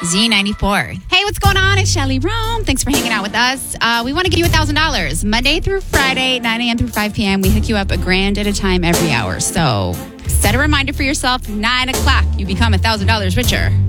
Z94. Hey, what's going on? It's Shelly Rome. Thanks for hanging out with us. We want to give you $1,000 Monday through Friday, 9 a.m. through 5 p.m. We hook you up $1,000 at a time every hour. So set a reminder for yourself, 9 o'clock, you become $1,000 richer.